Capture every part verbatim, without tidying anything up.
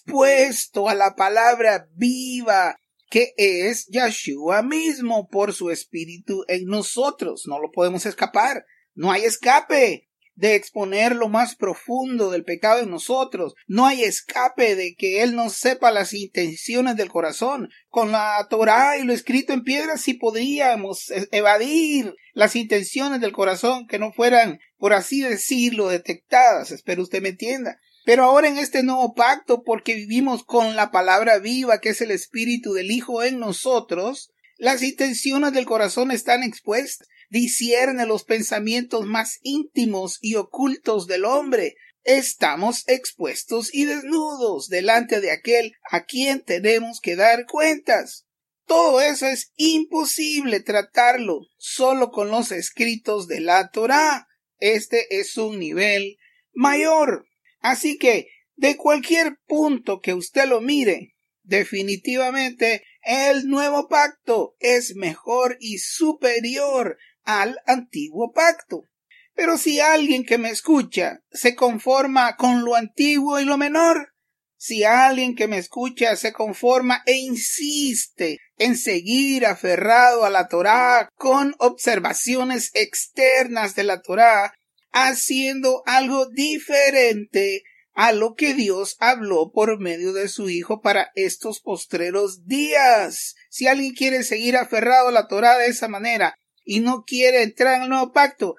expuesto a la palabra viva, que es Yeshua mismo por su espíritu en nosotros. No lo podemos escapar. No hay escape de exponer lo más profundo del pecado en nosotros. No hay escape de que Él no sepa las intenciones del corazón. Con la Torá y lo escrito en piedra sí podríamos evadir las intenciones del corazón que no fueran, por así decirlo, detectadas. Espero usted me entienda. Pero ahora en este nuevo pacto, porque vivimos con la palabra viva, que es el espíritu del Hijo en nosotros, las intenciones del corazón están expuestas. Discierne los pensamientos más íntimos y ocultos del hombre. Estamos expuestos y desnudos delante de aquel a quien tenemos que dar cuentas. Todo eso es imposible tratarlo solo con los escritos de la Torá. Este es un nivel mayor. Así que, de cualquier punto que usted lo mire, definitivamente el nuevo pacto es mejor y superior al antiguo pacto. Pero si alguien que me escucha se conforma con lo antiguo y lo menor, si alguien que me escucha se conforma e insiste en seguir aferrado a la Torá con observaciones externas de la Torá, haciendo algo diferente a lo que Dios habló por medio de su Hijo para estos postreros días. Si alguien quiere seguir aferrado a la Torá de esa manera y no quiere entrar en el nuevo pacto,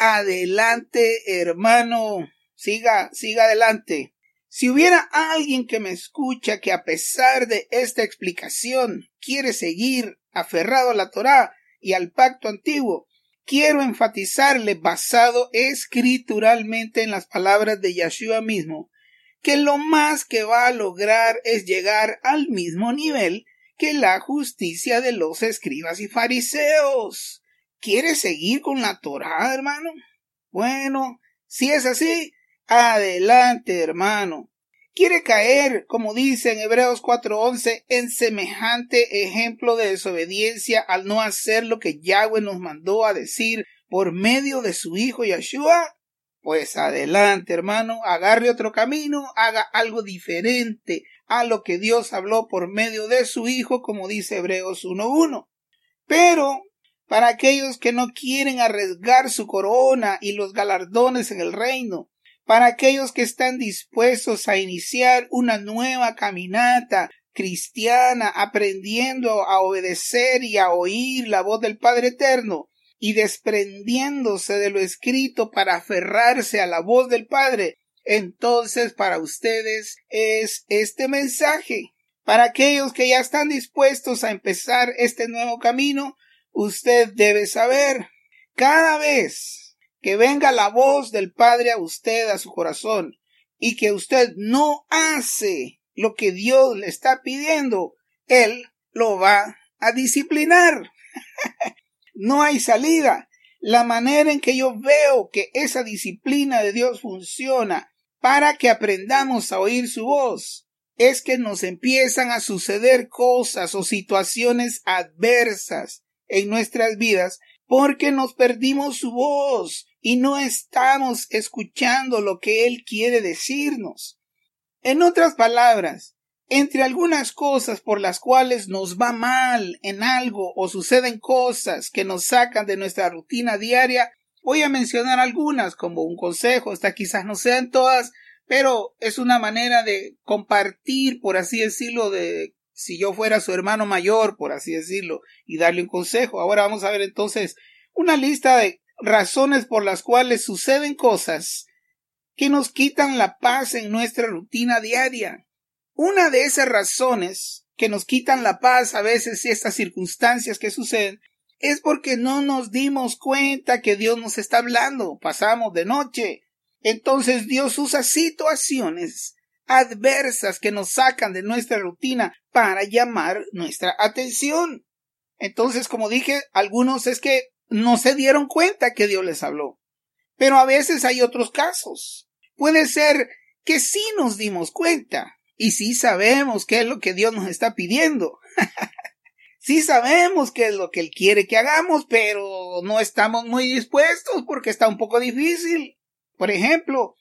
adelante, hermano, siga, siga adelante. Si hubiera alguien que me escucha que a pesar de esta explicación quiere seguir aferrado a la Torá y al pacto antiguo, quiero enfatizarle, basado escrituralmente en las palabras de Yeshua mismo, que lo más que va a lograr es llegar al mismo nivel que la justicia de los escribas y fariseos. ¿Quiere seguir con la Torá, hermano? Bueno, si es así, adelante, hermano. ¿Quiere caer, como dice en Hebreos cuatro once, en semejante ejemplo de desobediencia al no hacer lo que Yahweh nos mandó a decir por medio de su Hijo Yeshua? Pues adelante, hermano, agarre otro camino, haga algo diferente a lo que Dios habló por medio de su Hijo, como dice Hebreos uno uno. Pero para aquellos que no quieren arriesgar su corona y los galardones en el reino, para aquellos que están dispuestos a iniciar una nueva caminata cristiana, aprendiendo a obedecer y a oír la voz del Padre Eterno, y desprendiéndose de lo escrito para aferrarse a la voz del Padre, entonces para ustedes es este mensaje. Para aquellos que ya están dispuestos a empezar este nuevo camino, usted debe saber, cada vez que venga la voz del Padre a usted, a su corazón, y que usted no hace lo que Dios le está pidiendo, Él lo va a disciplinar. No hay salida. La manera en que yo veo que esa disciplina de Dios funciona para que aprendamos a oír su voz es que nos empiezan a suceder cosas o situaciones adversas en nuestras vidas porque nos perdimos su voz y no estamos escuchando lo que Él quiere decirnos. En otras palabras, entre algunas cosas por las cuales nos va mal en algo o suceden cosas que nos sacan de nuestra rutina diaria, voy a mencionar algunas como un consejo. Estas quizás no sean todas, pero es una manera de compartir, por así decirlo, de si yo fuera su hermano mayor, por así decirlo, y darle un consejo. Ahora vamos a ver entonces una lista de razones por las cuales suceden cosas que nos quitan la paz en nuestra rutina diaria. Una de esas razones que nos quitan la paz a veces y estas circunstancias que suceden es porque no nos dimos cuenta que Dios nos está hablando. Pasamos de noche. Entonces Dios usa situaciones adversas que nos sacan de nuestra rutina para llamar nuestra atención. Entonces, como dije, algunos es que no se dieron cuenta que Dios les habló. Pero a veces hay otros casos. Puede ser que sí nos dimos cuenta y sí sabemos qué es lo que Dios nos está pidiendo. Sí sabemos qué es lo que Él quiere que hagamos, pero no estamos muy dispuestos porque está un poco difícil. Por ejemplo,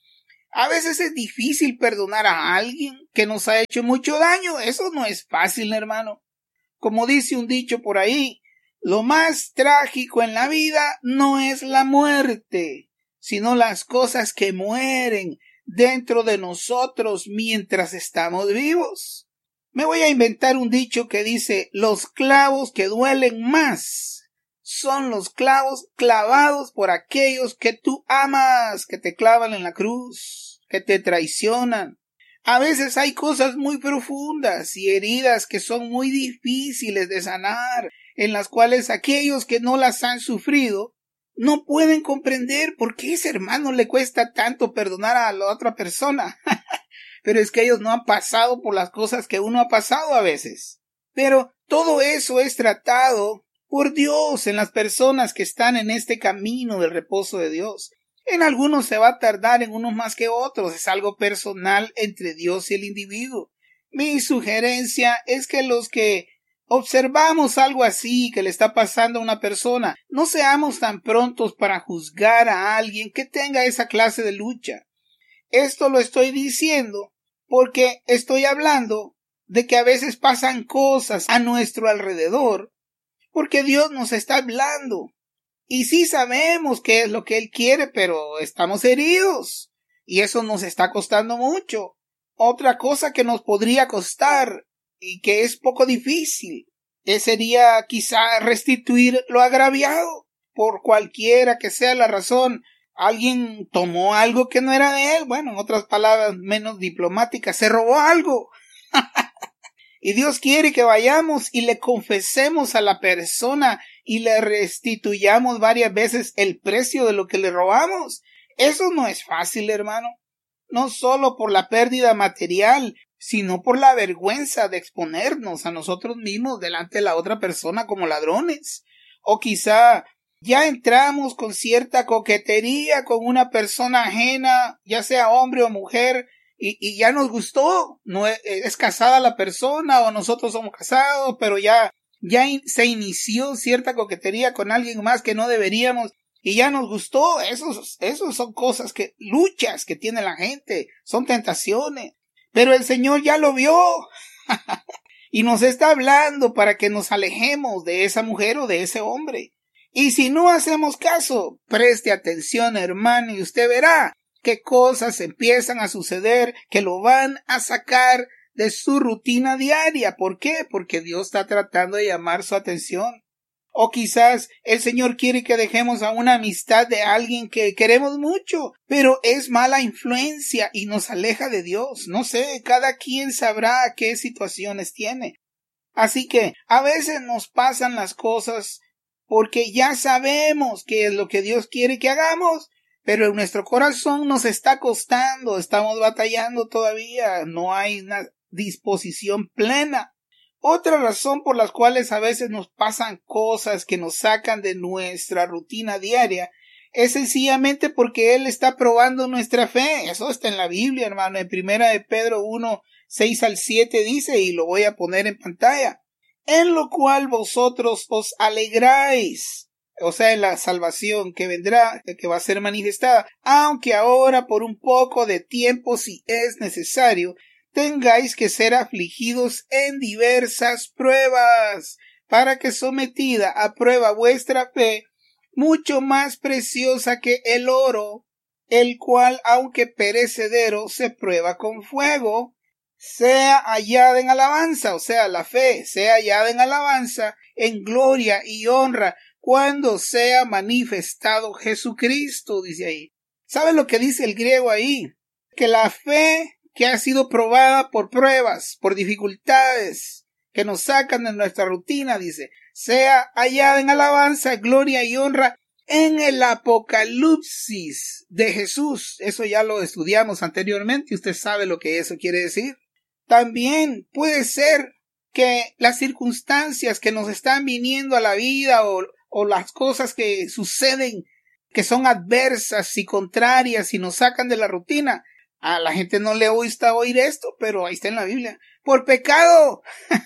A veces es difícil perdonar a alguien que nos ha hecho mucho daño. Eso no es fácil, hermano. Como dice un dicho por ahí, lo más trágico en la vida no es la muerte, sino las cosas que mueren dentro de nosotros mientras estamos vivos. Me voy a inventar un dicho que dice, los clavos que duelen más son los clavos clavados por aquellos que tú amas, que te clavan en la cruz, que te traicionan. A veces hay cosas muy profundas y heridas que son muy difíciles de sanar, en las cuales aquellos que no las han sufrido no pueden comprender por qué a ese hermano le cuesta tanto perdonar a la otra persona. Pero es que ellos no han pasado por las cosas que uno ha pasado a veces. Pero todo eso es tratado por Dios en las personas que están en este camino del reposo de Dios. En algunos se va a tardar, en unos más que otros. Es algo personal entre Dios y el individuo. Mi sugerencia es que los que observamos algo así que le está pasando a una persona, no seamos tan prontos para juzgar a alguien que tenga esa clase de lucha. Esto lo estoy diciendo porque estoy hablando de que a veces pasan cosas a nuestro alrededor porque Dios nos está hablando. Y sí sabemos qué es lo que Él quiere, pero estamos heridos. Y eso nos está costando mucho. Otra cosa que nos podría costar y que es poco difícil, eh, sería quizá restituir lo agraviado. Por cualquiera que sea la razón, alguien tomó algo que no era de él. Bueno, en otras palabras menos diplomáticas, se robó algo. Y Dios quiere que vayamos y le confesemos a la persona y le restituyamos varias veces el precio de lo que le robamos. Eso no es fácil, hermano. No solo por la pérdida material, sino por la vergüenza de exponernos a nosotros mismos delante de la otra persona como ladrones. O quizá ya entramos con cierta coquetería con una persona ajena, ya sea hombre o mujer, Y, y ya nos gustó, no es, es casada la persona o nosotros somos casados, pero ya, ya in, se inició cierta coquetería con alguien más que no deberíamos y ya nos gustó. Esos, esos son cosas que, luchas que tiene la gente, son tentaciones, pero el Señor ya lo vio y nos está hablando para que nos alejemos de esa mujer o de ese hombre. Y si no hacemos caso, preste atención, hermano, y usted verá qué cosas empiezan a suceder que lo van a sacar de su rutina diaria. ¿Por qué? Porque Dios está tratando de llamar su atención. O quizás el Señor quiere que dejemos a una amistad de alguien que queremos mucho, pero es mala influencia y nos aleja de Dios. No sé, cada quien sabrá qué situaciones tiene. Así que a veces nos pasan las cosas porque ya sabemos qué es lo que Dios quiere que hagamos, pero en nuestro corazón nos está costando, estamos batallando todavía, no hay una disposición plena. Otra razón por las cuales a veces nos pasan cosas que nos sacan de nuestra rutina diaria es sencillamente porque Él está probando nuestra fe. Eso está en la Biblia, hermano. En primera de Pedro uno, seis al siete dice, y lo voy a poner en pantalla, en lo cual vosotros os alegráis. O sea, en la salvación que vendrá, que va a ser manifestada, aunque ahora por un poco de tiempo, si es necesario, tengáis que ser afligidos en diversas pruebas, para que sometida a prueba vuestra fe, mucho más preciosa que el oro, el cual, aunque perecedero, se prueba con fuego, sea hallada en alabanza, o sea, la fe, sea hallada en alabanza, en gloria y honra, cuando sea manifestado Jesucristo, dice ahí. ¿Sabe lo que dice el griego ahí? Que la fe que ha sido probada por pruebas, por dificultades, que nos sacan de nuestra rutina, dice, sea hallada en alabanza, gloria y honra en el Apocalipsis de Jesús. Eso ya lo estudiamos anteriormente y usted sabe lo que eso quiere decir. También puede ser que las circunstancias que nos están viniendo a la vida o o las cosas que suceden que son adversas y contrarias y nos sacan de la rutina. A la gente no le gusta oír esto, pero ahí está en la Biblia. Por pecado.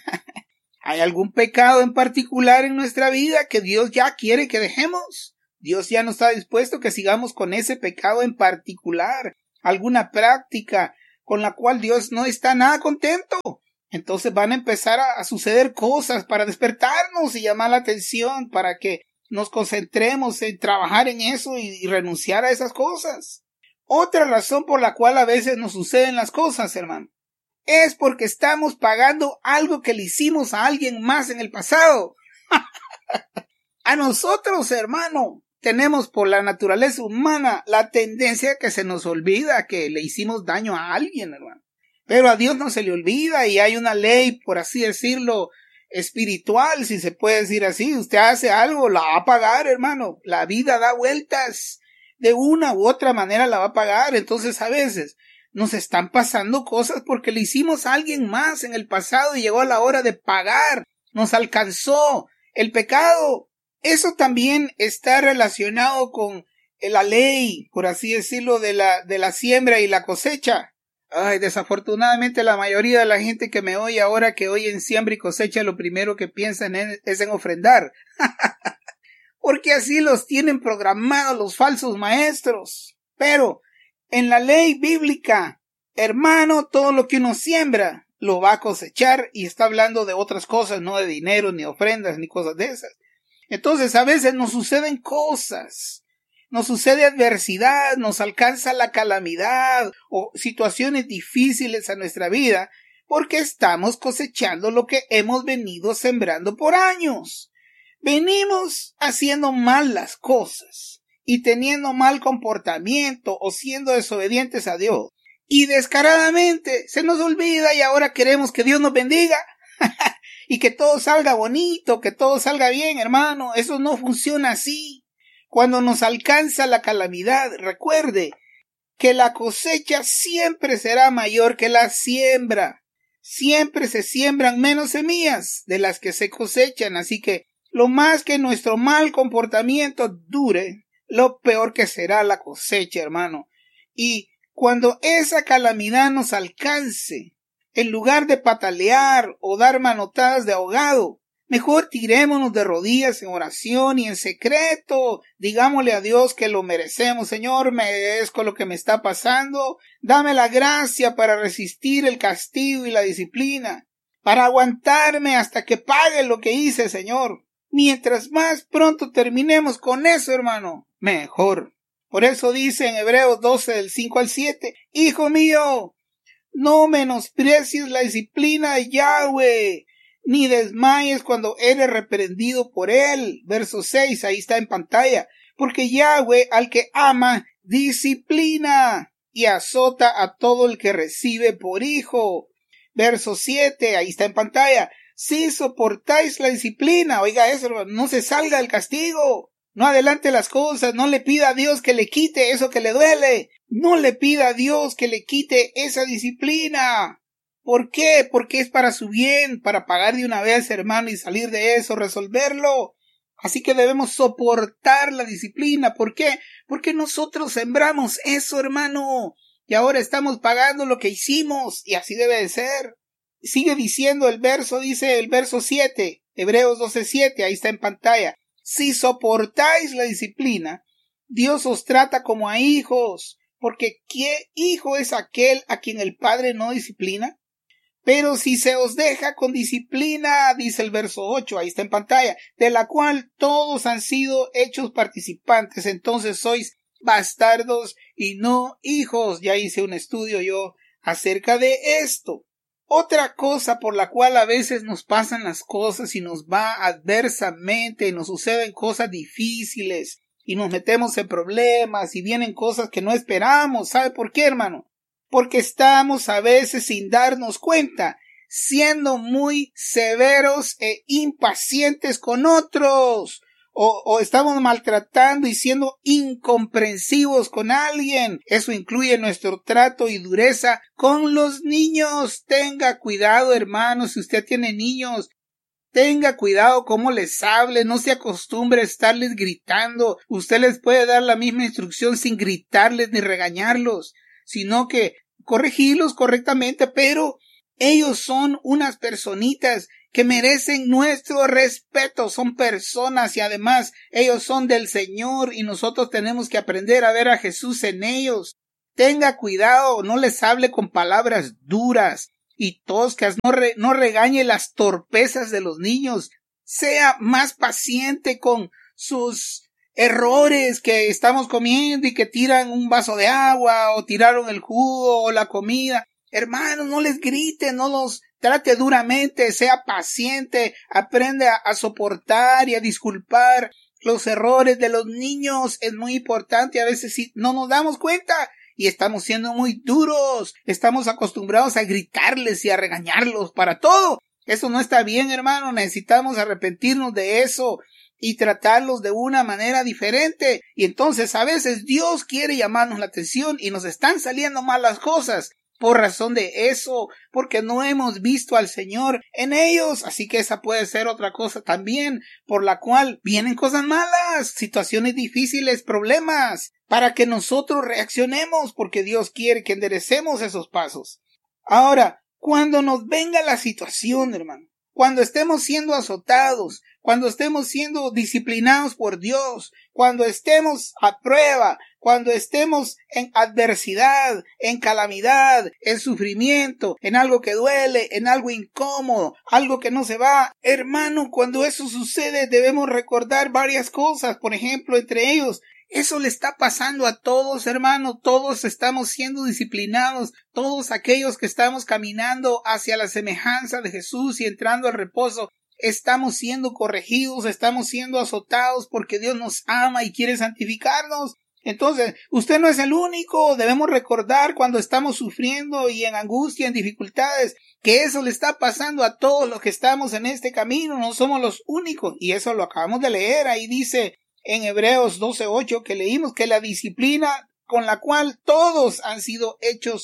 ¿Hay algún pecado en particular en nuestra vida que Dios ya quiere que dejemos? Dios ya no está dispuesto que sigamos con ese pecado en particular. alguna práctica con la cual Dios no está nada contento. Entonces van a empezar a, a suceder cosas para despertarnos y llamar la atención, para que nos concentremos en trabajar en eso y, y renunciar a esas cosas. Otra razón por la cual a veces nos suceden las cosas, hermano, es porque estamos pagando algo que le hicimos a alguien más en el pasado. A nosotros, hermano, tenemos por la naturaleza humana la tendencia que se nos olvida que le hicimos daño a alguien, hermano. Pero a Dios no se le olvida, y hay una ley, por así decirlo, espiritual, si se puede decir así. Usted hace algo, la va a pagar, hermano. La vida da vueltas. De una u otra manera la va a pagar. Entonces a veces nos están pasando cosas porque le hicimos a alguien más en el pasado y llegó la hora de pagar. Nos alcanzó el pecado. Eso también está relacionado con la ley, por así decirlo, de la, de la siembra y la cosecha. Ay, desafortunadamente la mayoría de la gente que me oye ahora, que oye en siembra y cosecha, lo primero que piensan es, es en ofrendar. Porque así los tienen programados los falsos maestros. Pero en la ley bíblica, hermano, todo lo que uno siembra lo va a cosechar, y está hablando de otras cosas, no de dinero, ni ofrendas, ni cosas de esas. Entonces a veces nos suceden cosas, nos sucede adversidad, nos alcanza la calamidad o situaciones difíciles a nuestra vida, porque estamos cosechando lo que hemos venido sembrando por años. Venimos haciendo mal las cosas y teniendo mal comportamiento o siendo desobedientes a Dios. Y descaradamente se nos olvida y ahora queremos que Dios nos bendiga y que todo salga bonito, que todo salga bien, hermano. Eso no funciona así. Cuando nos alcanza la calamidad, recuerde que la cosecha siempre será mayor que la siembra. Siempre se siembran menos semillas de las que se cosechan, así que lo más que nuestro mal comportamiento dure, lo peor que será la cosecha, hermano. Y cuando esa calamidad nos alcance, en lugar de patalear o dar manotadas de ahogado, mejor tirémonos de rodillas en oración y en secreto. Digámosle a Dios que lo merecemos. Señor, merezco lo que me está pasando. Dame la gracia para resistir el castigo y la disciplina, para aguantarme hasta que pague lo que hice, Señor. Mientras más pronto terminemos con eso, hermano, mejor. Por eso dice en Hebreos doce, del cinco al siete, Hijo mío, no menosprecies la disciplina de Yahweh, ni desmayes cuando eres reprendido por él. Verso seis, ahí está en pantalla. Porque Yahweh al que ama, disciplina y azota a todo el que recibe por hijo. Verso siete, ahí está en pantalla. Si soportáis la disciplina, oiga eso, no se salga del castigo, no adelante las cosas, no le pida a Dios que le quite eso que le duele, no le pida a Dios que le quite esa disciplina. ¿Por qué? Porque es para su bien, para pagar de una vez, hermano, y salir de eso, resolverlo. Así que debemos soportar la disciplina. ¿Por qué? Porque nosotros sembramos eso, hermano, y ahora estamos pagando lo que hicimos, y así debe de ser. Sigue diciendo el verso, dice el verso siete, Hebreos doce siete, ahí está en pantalla. Si soportáis la disciplina, Dios os trata como a hijos, porque ¿qué hijo es aquel a quien el Padre no disciplina? Pero si se os deja con disciplina, dice el verso ocho, ahí está en pantalla, de la cual todos han sido hechos participantes, entonces sois bastardos y no hijos. Ya hice un estudio yo acerca de esto. Otra cosa por la cual a veces nos pasan las cosas y nos va adversamente, y nos suceden cosas difíciles y nos metemos en problemas y vienen cosas que no esperamos. ¿Sabe por qué, hermano? Porque estamos a veces sin darnos cuenta, siendo muy severos e impacientes con otros. O, o estamos maltratando y siendo incomprensivos con alguien. Eso incluye nuestro trato y dureza con los niños. Tenga cuidado, hermano, si usted tiene niños, tenga cuidado cómo les hable, no se acostumbre a estarles gritando. Usted les puede dar la misma instrucción sin gritarles ni regañarlos, sino que corregirlos correctamente, pero ellos son unas personitas que merecen nuestro respeto, son personas y además ellos son del Señor y nosotros tenemos que aprender a ver a Jesús en ellos. tenga cuidado, no les hable con palabras duras y toscas, no, re, no regañe las torpezas de los niños, sea más paciente con sus errores que estamos comiendo y que tiran un vaso de agua o tiraron el jugo o la comida. Hermanos, no les grite, no los trate duramente, sea paciente, aprende a, a soportar y a disculpar los errores de los niños. Es muy importante, a veces si no nos damos cuenta y estamos siendo muy duros, estamos acostumbrados a gritarles y a regañarlos para todo. Eso no está bien, hermano, necesitamos arrepentirnos de eso y tratarlos de una manera diferente. Y entonces a veces Dios quiere llamarnos la atención y nos están saliendo mal las cosas por razón de eso, porque no hemos visto al Señor en ellos. Así que esa puede ser otra cosa también por la cual vienen cosas malas, situaciones difíciles, problemas, para que nosotros reaccionemos, porque Dios quiere que enderecemos esos pasos. Ahora, cuando nos venga la situación, hermano, cuando estemos siendo azotados, cuando estemos siendo disciplinados por Dios, cuando estemos a prueba, cuando estemos en adversidad, en calamidad, en sufrimiento, en algo que duele, en algo incómodo, algo que no se va. Hermano, cuando eso sucede debemos recordar varias cosas. Por ejemplo, entre ellos, eso le está pasando a todos, hermano. Todos estamos siendo disciplinados. Todos aquellos que estamos caminando hacia la semejanza de Jesús y entrando al reposo, estamos siendo corregidos, estamos siendo azotados porque Dios nos ama y quiere santificarnos. Entonces, usted no es el único. Debemos recordar cuando estamos sufriendo y en angustia, en dificultades, que eso le está pasando a todos los que estamos en este camino. No somos los únicos. Y eso lo acabamos de leer. Ahí dice en Hebreos doce ocho que leímos que la disciplina con la cual todos han sido hechos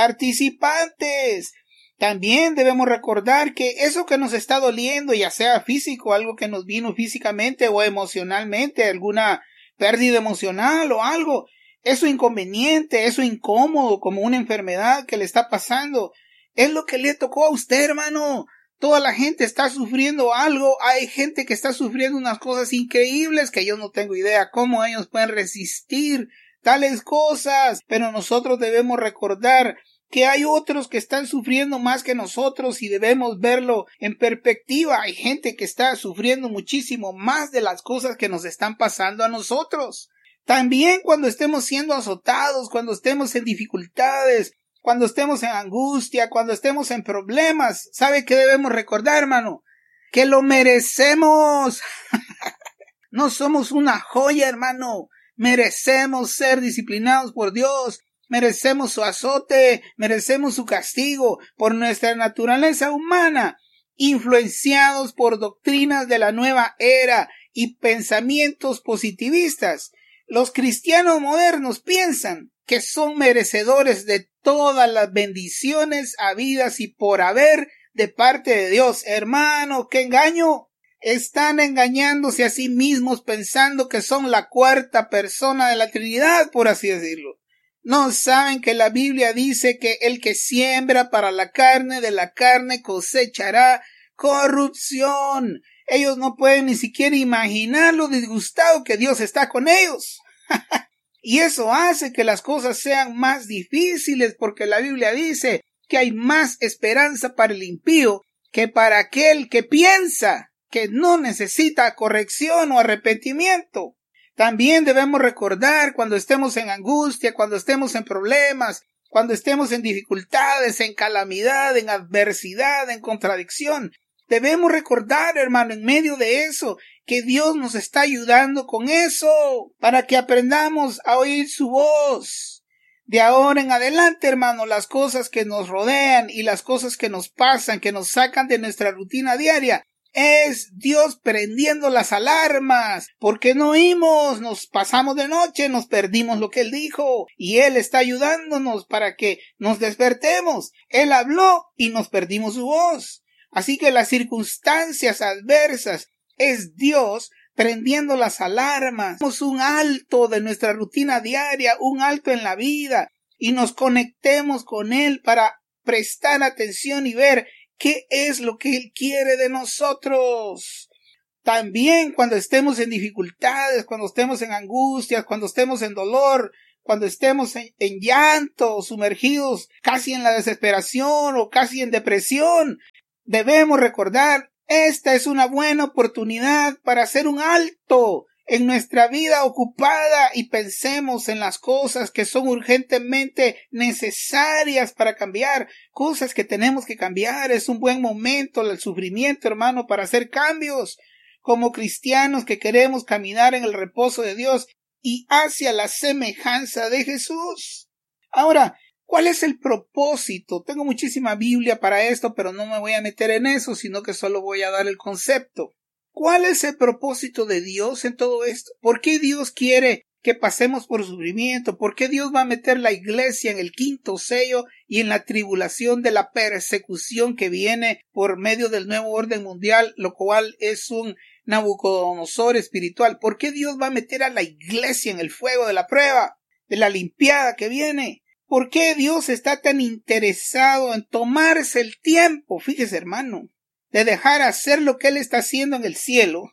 participantes. También debemos recordar que eso que nos está doliendo, ya sea físico, algo que nos vino físicamente o emocionalmente, alguna pérdida emocional o algo, eso inconveniente, eso incómodo, como una enfermedad que le está pasando, es lo que le tocó a usted, hermano. Toda la gente está sufriendo algo. Hay gente que está sufriendo unas cosas increíbles que yo no tengo idea cómo ellos pueden resistir tales cosas, pero nosotros debemos recordar que hay otros que están sufriendo más que nosotros y debemos verlo en perspectiva. Hay gente que está sufriendo muchísimo más de las cosas que nos están pasando a nosotros. También cuando estemos siendo azotados, cuando estemos en dificultades, cuando estemos en angustia, cuando estemos en problemas, ¿sabe qué debemos recordar, hermano? Que lo merecemos. No somos una joya, hermano. Merecemos ser disciplinados por Dios. Merecemos su azote, merecemos su castigo por nuestra naturaleza humana, influenciados por doctrinas de la nueva era y pensamientos positivistas. Los cristianos modernos piensan que son merecedores de todas las bendiciones habidas y por haber de parte de Dios. Hermano, ¡qué engaño! Están engañándose a sí mismos pensando que son la cuarta persona de la Trinidad, por así decirlo. No saben que la Biblia dice que el que siembra para la carne, de la carne cosechará corrupción. Ellos no pueden ni siquiera imaginar lo disgustado que Dios está con ellos. Y eso hace que las cosas sean más difíciles, porque la Biblia dice que hay más esperanza para el impío que para aquel que piensa que no necesita corrección o arrepentimiento. También debemos recordar cuando estemos en angustia, cuando estemos en problemas, cuando estemos en dificultades, en calamidad, en adversidad, en contradicción. Debemos recordar, hermano, en medio de eso, que Dios nos está ayudando con eso, para que aprendamos a oír su voz. De ahora en adelante, hermano, las cosas que nos rodean y las cosas que nos pasan, que nos sacan de nuestra rutina diaria, es Dios prendiendo las alarmas, porque no oímos, nos pasamos de noche, nos perdimos lo que Él dijo, y Él está ayudándonos para que nos despertemos. Él habló y nos perdimos su voz. Así que las circunstancias adversas es Dios prendiendo las alarmas. Hacemos un alto de nuestra rutina diaria, un alto en la vida, y nos conectemos con Él para prestar atención y ver ¿qué es lo que Él quiere de nosotros? También cuando estemos en dificultades, cuando estemos en angustias, cuando estemos en dolor, cuando estemos en, en llanto, sumergidos casi en la desesperación o casi en depresión, debemos recordar, esta es una buena oportunidad para hacer un alto en nuestra vida ocupada y pensemos en las cosas que son urgentemente necesarias para cambiar, cosas que tenemos que cambiar. Es un buen momento el sufrimiento, hermano, para hacer cambios como cristianos que queremos caminar en el reposo de Dios y hacia la semejanza de Jesús. Ahora, ¿cuál es el propósito? Tengo muchísima Biblia para esto, pero no me voy a meter en eso, sino que solo voy a dar el concepto. ¿Cuál es el propósito de Dios en todo esto? ¿Por qué Dios quiere que pasemos por sufrimiento? ¿Por qué Dios va a meter la iglesia en el quinto sello y en la tribulación de la persecución que viene por medio del nuevo orden mundial, lo cual es un Nabucodonosor espiritual? ¿Por qué Dios va a meter a la iglesia en el fuego de la prueba, de la limpiada que viene? ¿Por qué Dios está tan interesado en tomarse el tiempo? Fíjese, hermano, de dejar hacer lo que Él está haciendo en el cielo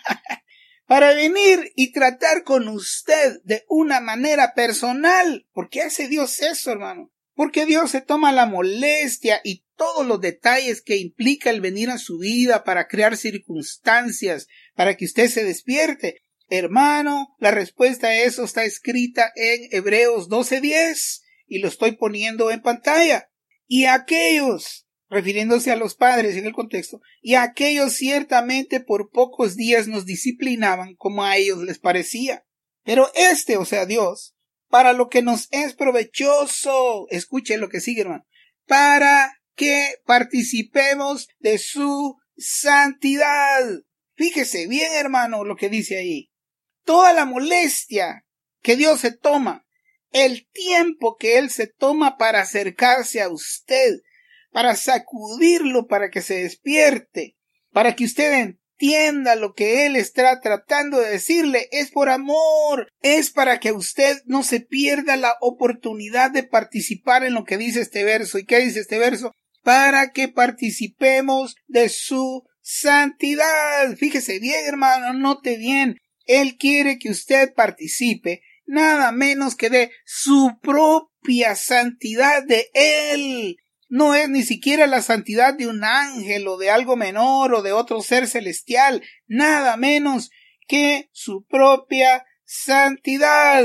para venir y tratar con usted de una manera personal. ¿Por qué hace Dios eso, hermano? Porque Dios se toma la molestia y todos los detalles que implica el venir a su vida para crear circunstancias para que usted se despierte. Hermano, la respuesta a eso está escrita en Hebreos doce diez y lo estoy poniendo en pantalla. Y aquellos, refiriéndose a los padres en el contexto, y aquellos ciertamente por pocos días nos disciplinaban como a ellos les parecía. Pero este, o sea, Dios, para lo que nos es provechoso, escuche lo que sigue, hermano, para que participemos de su santidad. Fíjese bien, hermano, lo que dice ahí. Toda la molestia que Dios se toma, el tiempo que Él se toma para acercarse a usted, para sacudirlo, para que se despierte, para que usted entienda lo que Él está tratando de decirle, es por amor, es para que usted no se pierda la oportunidad de participar en lo que dice este verso. ¿Y qué dice este verso? Para que participemos de su santidad. Fíjese bien, hermano, note bien, Él quiere que usted participe nada menos que de su propia santidad de Él. No es ni siquiera la santidad de un ángel o de algo menor o de otro ser celestial, nada menos que su propia santidad.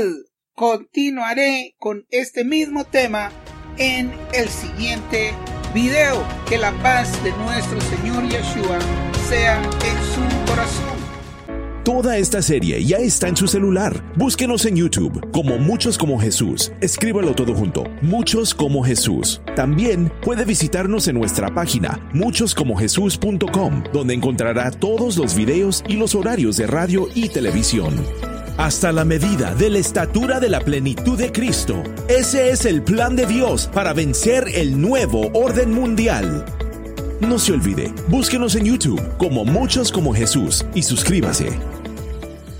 Continuaré con este mismo tema en el siguiente video. Que la paz de nuestro Señor Yeshua sea en su corazón. Toda esta serie ya está en su celular. Búsquenos en YouTube como Muchos como Jesús. Escríbalo todo junto, Muchos como Jesús. También puede visitarnos en nuestra página muchos como jesús punto com, donde encontrará todos los videos y los horarios de radio y televisión. Hasta la medida de la estatura de la plenitud de Cristo. Ese es el plan de Dios para vencer el nuevo orden mundial. No se olvide, búsquenos en YouTube como Muchos como Jesús y suscríbase.